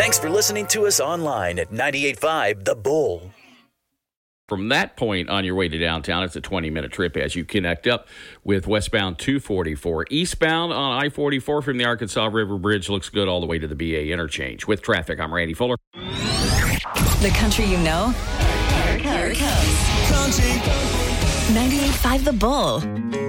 Thanks for listening to us online at 98.5 The Bull. From that point on your way to downtown, it's a 20-minute trip as you connect up with westbound 244. Eastbound on I-44 from the Arkansas River Bridge looks good all the way to the BA interchange. With traffic, I'm Randy Fuller. The country you know? Here it comes. 98.5 The Bull.